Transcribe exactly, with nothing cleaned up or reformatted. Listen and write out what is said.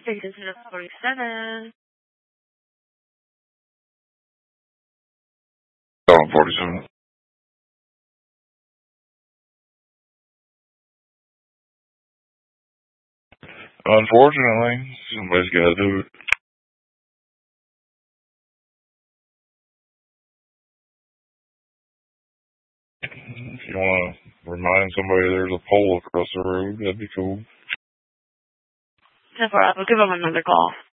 Station forty-seven. Oh, forty-seven. Unfortunately, somebody's got to do it. If you want to remind somebody there's a pole across the road, that'd be cool. ten four, I'll give them another call.